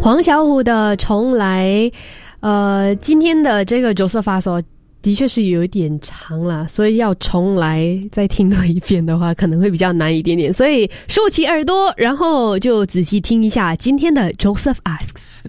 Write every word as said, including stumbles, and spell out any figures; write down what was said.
黄小琥的重来。呃，今天的这个 Joseph Ask 的确是有一点长啦，所以要重来再听多一遍的话可能会比较难一点点，所以竖起耳朵然后就仔细听一下今天的 Joseph Asks。